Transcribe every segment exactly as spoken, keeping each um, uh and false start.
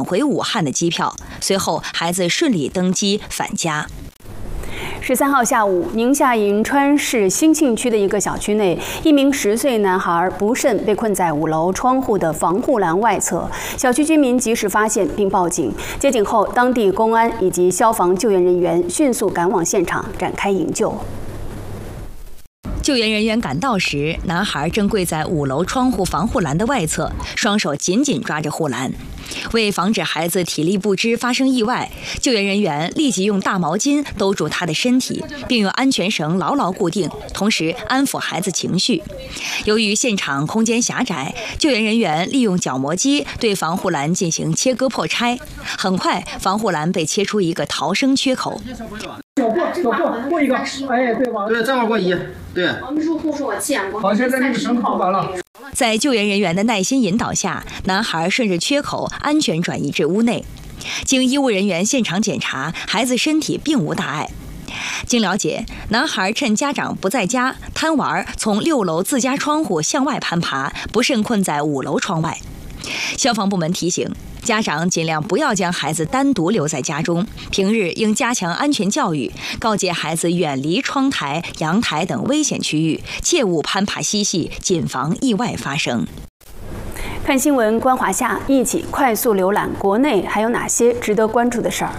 回武汉的机票。随后，孩子顺利登机返家。 十三号下午，宁夏银川市兴庆区的一个小区内，一名十岁男孩不慎被困在五楼窗户的防护栏外侧。小区居民及时发现并报警。接警后，当地公安以及消防救援人员迅速赶往现场展开营救。 救援人员赶到时，男孩正跪在五楼窗户防护栏的外侧，双手紧紧抓着护栏。为防止孩子体力不支发生意外，救援人员立即用大毛巾兜住他的身体，并用安全绳牢牢固定，同时安抚孩子情绪。由于现场空间狭窄，救援人员利用角磨机对防护栏进行切割破拆。很快，防护栏被切出一个逃生缺口。 走过，走过，过一个，哎，对吧？对，正好过一，对。我们入户是我见过。好，现在那个绳扣完了。 在救援人员的耐心引导下，男孩顺着缺口安全转移至屋内。经医务人员现场检查，孩子身体并无大碍。经了解，男孩趁家长不在家贪玩，从六楼自家窗户向外攀爬，不慎困在五楼窗外。消防部门提醒，家长尽量不要将孩子单独留在家中，平日应加强安全教育，告诫孩子远离窗台、阳台等危险区域，切勿攀爬嬉戏，谨防意外发生。 看新闻，观华夏，一起快速浏览国内还有哪些值得关注的事儿。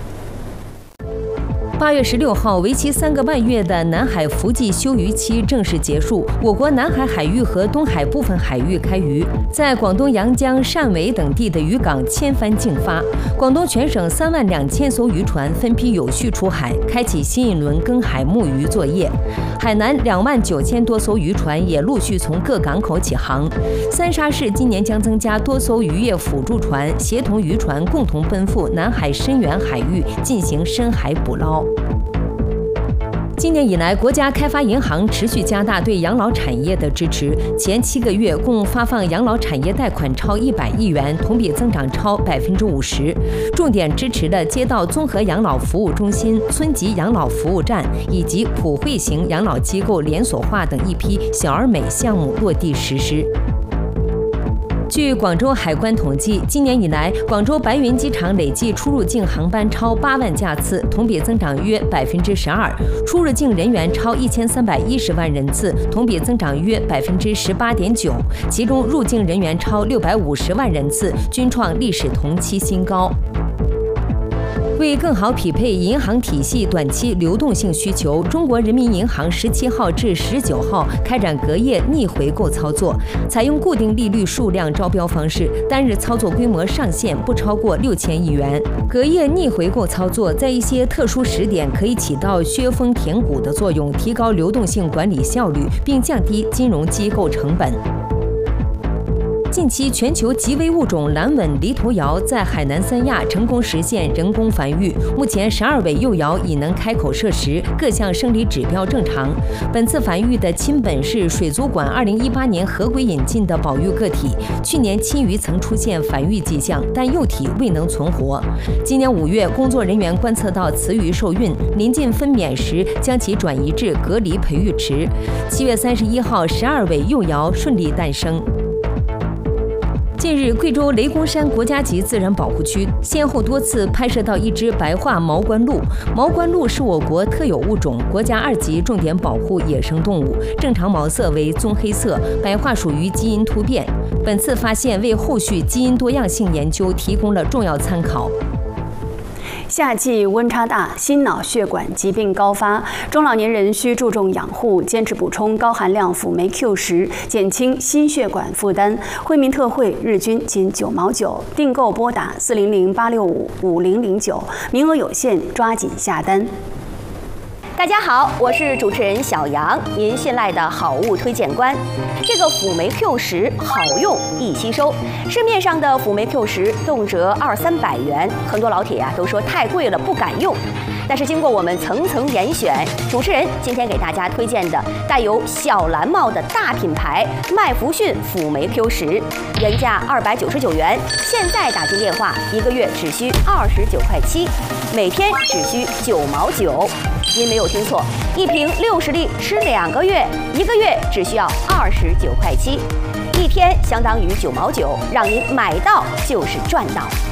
八月十六号，为期三个半月的南海伏季休渔期正式结束，我国南海海域和东海部分海域开渔，在广东阳江、汕尾等地的渔港千帆竞发。广东全省三万两千艘渔船分批有序出海，开启新一轮耕海牧渔作业。海南两万九千多艘渔船也陆续从各港口起航。三沙市今年将增加多艘渔业辅助船，协同渔船共同奔赴南海深远海域进行深海捕捞。今年以来，国家开发银行持续加大对养老产业的支持，前七个月共发放养老产业贷款超一百亿元，同比增长超百分之五十。重点支持了街道综合养老服务中心、村级养老服务站以及普惠型养老机构连锁化等一批小而美项目落地实施。据广州海关统计，今年以来，广州白云机场累计出入境航班超八万架次，同比增长约百分之十二；出入境人员超一千三百一十万人次，同比增长约百分之十八点九。其中入境人员超六百五十万人次，均创历史同期新高。为更好匹配银行体系短期流动性需求，中国人民银行十七号至十九号开展隔夜逆回购操作，采用固定利率数量招标方式，单日操作规模上限不超过六千亿元。隔夜逆回购操作在一些特殊时点可以起到削峰填谷的作用，提高流动性管理效率，并降低金融机构成本。近期，全球极危物种蓝吻犁头鹞在海南三亚成功实现人工繁育。目前，十二尾幼鹞已能开口摄食，各项生理指标正常。本次繁育的亲本是水族馆二零一八年合规引进的保育个体，去年亲鱼曾出现繁育迹象，但幼体未能存活。今年五月，工作人员观测到雌鱼受孕，临近分娩时将其转移至隔离培育池。七月三十一号，十二尾幼鹞顺利诞生。近日，贵州雷公山国家级自然保护区先后多次拍摄到一只白化毛冠鹭。毛冠鹭是我国特有物种，国家二级重点保护野生动物，正常毛色为棕黑色，白化属于基因突变。本次发现为后续基因多样性研究提供了重要参考。 夏季温差大，心脑血管疾病高发，中老年人需注重养护，坚持补充高含量辅酶 Q 十，减轻心血管负担。惠民特惠，日均仅九毛九，订购拨打四零零八六五五零零九，名额有限，抓紧下单。 大家好，我是主持人小杨，您信赖的好物推荐官。这个辅酶 Q 十好用易吸收，市面上的辅酶 Q 十动辄二三百元，很多老铁呀、啊、都说太贵了不敢用。但是经过我们层层严选，主持人今天给大家推荐的带有小蓝帽的大品牌麦弗逊辅酶 Q 十，原价二百九十九元，现在打进电话一个月只需二十九块七，每天只需九毛九。您没有听错，一瓶六十粒吃两个月，一个月只需要二十九块七，一天相当于九毛九，让您买到就是赚到。